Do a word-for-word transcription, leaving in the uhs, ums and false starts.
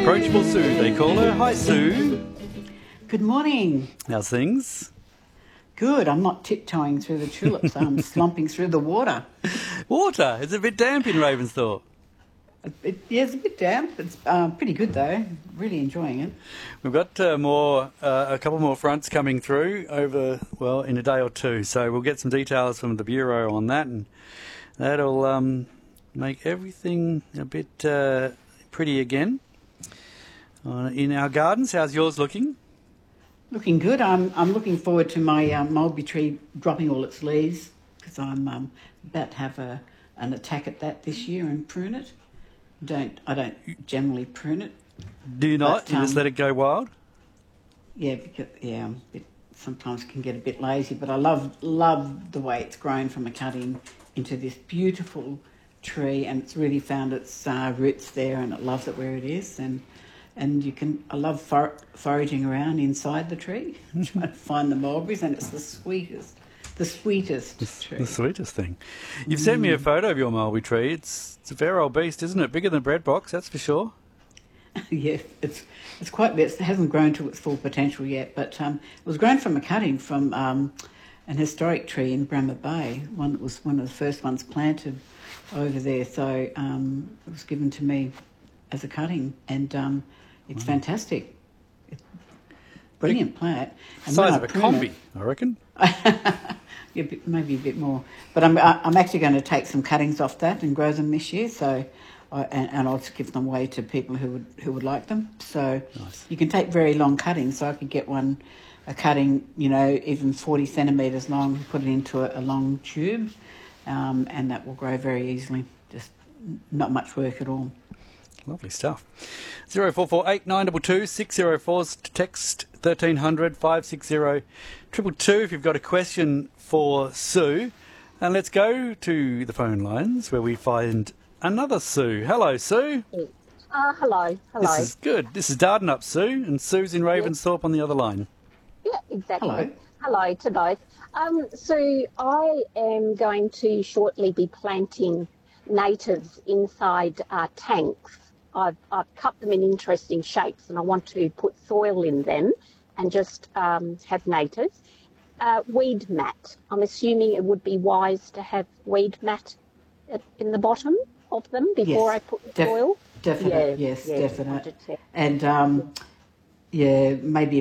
Approachable Sue, they call her. Hi, Sue. Good morning. How's things? Good. I'm not tiptoeing through the tulips. I'm slumping through the water. Water? Is it a bit damp in Ravensthorpe? It, yeah, it's a bit damp. It's uh, pretty good, though. Really enjoying it. We've got uh, more, uh, a couple more fronts coming through over, well, in a day or two. So we'll get some details from the Bureau on that, and that'll um, make everything a bit uh, pretty again. Uh, in our gardens, how's yours looking? Looking good. I'm I'm looking forward to my um, mulberry tree dropping all its leaves because I'm um, about to have a an attack at that this year and prune it. Don't I don't generally prune it. Do you not? But, you just um, let it go wild? Yeah, because yeah, I'm a bit, sometimes can get a bit lazy, but I love love the way it's grown from a cutting into this beautiful tree, and it's really found its uh, roots there, and it loves it where it is. And and you can I love for, foraging around inside the tree, trying to find the mulberries, and it's the sweetest, the sweetest The, tree. the sweetest thing. You've sent me a photo of your mulberry tree. It's it's a fair old beast, isn't it? Bigger than a bread box, that's for sure. Yeah, it's it's quite big. It hasn't grown to its full potential yet, but um, it was grown from a cutting from um, an historic tree in Bramah Bay. One that was one of the first ones planted over there. So um, it was given to me as a cutting, and um, it's Wow. fantastic. It's brilliant plant. And Size when of I a prune combi, it- I reckon. Yeah, bit- maybe a bit more. But I'm I- I'm actually going to take some cuttings off that and grow them this year. So, I, and, and I'll just give them away to people who would who would like them. So Nice. you can take very long cuttings. So I could get one, a cutting, you know, even forty centimetres long, put it into a, a long tube, um, and that will grow very easily. Just n- not much work at all. Lovely stuff. Zero four four eight nine two two six zero four. Text thirteen hundred five six zero triple two if you've got a question for Sue. And let's go to the phone lines where we find another Sue. Hello, Sue. Uh, hello, hello. This is good. This is Dardanup, Sue, and Sue's in Ravensthorpe on the other line. Yeah, exactly. Hello. Hello to both. Um, so I am going to shortly be planting natives inside uh, tanks. I've, I've cut them in interesting shapes, and I want to put soil in them and just um, have natives. Uh, weed mat. I'm assuming it would be wise to have weed mat at, in the bottom of them before Yes, I put the def- soil. Definite, Yeah, yes, yeah, definite. wanted to- And um, yeah, maybe